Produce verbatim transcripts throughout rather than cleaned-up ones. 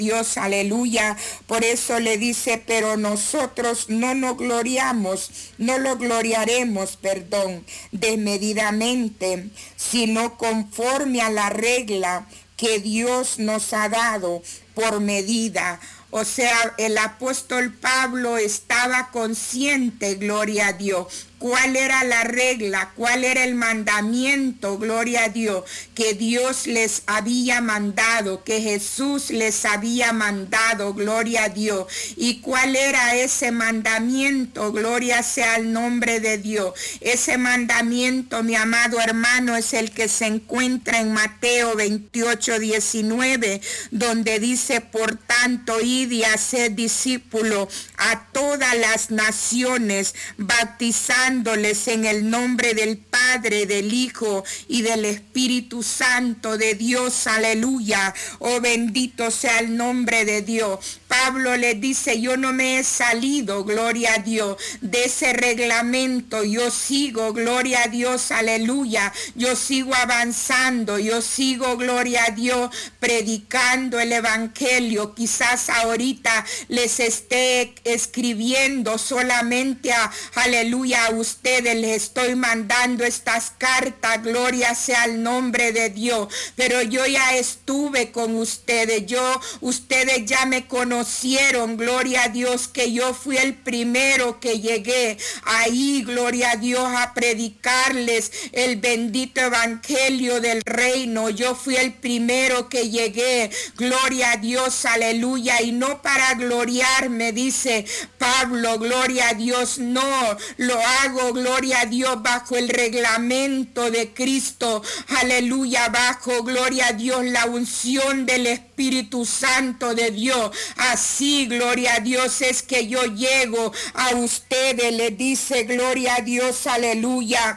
Dios, aleluya. Por eso le dice, pero nosotros no nos gloriamos, no lo gloriaremos, perdón, desmedidamente, sino conforme a la regla que Dios nos ha dado por medida. O sea, el apóstol Pablo estaba consciente, gloria a Dios, cuál era la regla, cuál era el mandamiento, gloria a Dios, que Dios les había mandado, que Jesús les había mandado, gloria a Dios. Y cuál era ese mandamiento, gloria sea al nombre de Dios. Ese mandamiento, mi amado hermano, es el que se encuentra en Mateo veintiocho, diecinueve, donde dice, por tanto, id y haced discípulos a todas las naciones, bautizándoles en el nombre del Padre, del Hijo y del Espíritu Santo de Dios, aleluya. Oh, bendito sea el nombre de Dios. Pablo le dice, yo no me he salido, gloria a Dios, de ese reglamento. Yo sigo, gloria a Dios, aleluya. Yo sigo avanzando, yo sigo, gloria a Dios, predicando el evangelio. Quizás ahorita les esté escribiendo solamente a, aleluya, a ustedes les estoy mandando estas cartas, gloria sea al nombre de Dios. Pero yo ya estuve con ustedes, yo, ustedes ya me conocen. Conocieron, gloria a Dios, que yo fui el primero que llegué ahí, gloria a Dios, a predicarles el bendito evangelio del reino. Yo fui el primero que llegué, gloria a Dios, aleluya, y no para gloriarme, dice Pablo, gloria a Dios, no, lo hago, gloria a Dios, bajo el reglamento de Cristo, aleluya, bajo, gloria a Dios, la unción del Espíritu Santo de Dios. Así, gloria a Dios, es que yo llego a ustedes, le dice, gloria a Dios, aleluya.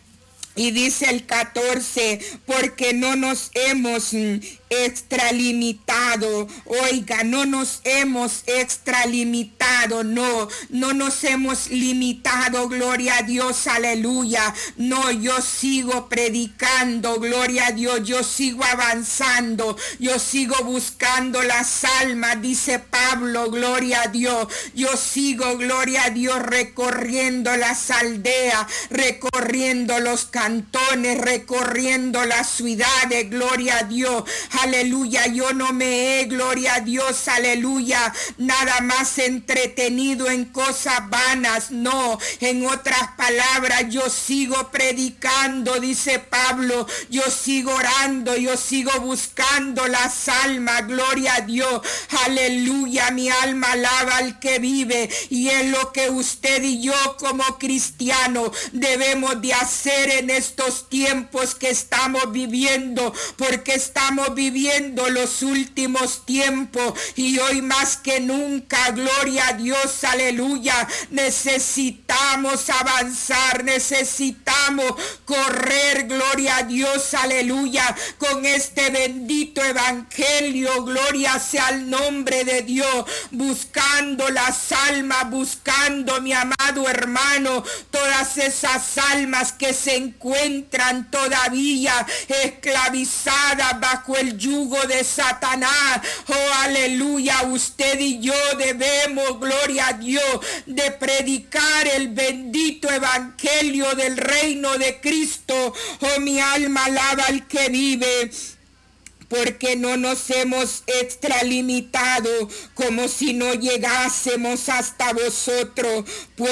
Y dice el catorce, porque no nos hemos extralimitado, oiga, no nos hemos extralimitado, no, no nos hemos limitado, gloria a Dios, aleluya, no, yo sigo predicando, gloria a Dios, yo sigo avanzando, yo sigo buscando las almas, dice Pablo, gloria a Dios, yo sigo, gloria a Dios, recorriendo las aldeas, recorriendo los cantones, recorriendo las ciudades, gloria a Dios, aleluya, yo no me he, gloria a Dios, aleluya, nada más entretenido en cosas vanas, no, en otras palabras, yo sigo predicando, dice Pablo, yo sigo orando, yo sigo buscando las almas, gloria a Dios, aleluya, mi alma alaba al que vive, y es lo que usted y yo como cristianos debemos de hacer en estos tiempos que estamos viviendo, porque estamos viviendo los últimos tiempos y hoy más que nunca, gloria a Dios, aleluya, necesitamos avanzar, necesitamos correr, gloria a Dios, aleluya, con este bendito evangelio, gloria sea al nombre de Dios, buscando las almas, buscando, mi amado hermano, todas esas almas que se encuentran todavía esclavizadas bajo el yugo de Satanás. Oh, aleluya, usted y yo debemos, gloria a Dios, de predicar el bendito evangelio del reino de Cristo. Oh, mi alma alaba al que vive, porque no nos hemos extralimitado como si no llegásemos hasta vosotros. Pues